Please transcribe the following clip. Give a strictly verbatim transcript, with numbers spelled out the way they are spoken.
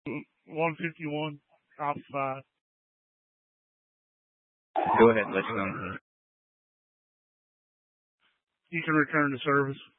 one fifty-one, Alpha five. Go ahead, let's go. You can return to service.